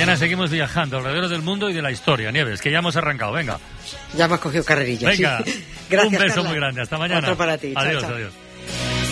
Mañana seguimos viajando alrededor del mundo y de la historia. Nieves, que ya hemos arrancado. Venga. Ya hemos cogido carrerilla. Venga. Sí. Gracias, un beso Carla. muy grande. Hasta mañana. Otro para ti. Adiós, Chao, chao. adiós.